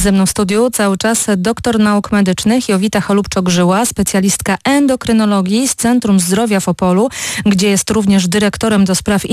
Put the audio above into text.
Ze mną w studiu cały czas doktor nauk medycznych Jowita Cholubczok-Żyła, specjalistka endokrynologii z Centrum Zdrowia w Opolu, gdzie jest również dyrektorem do spraw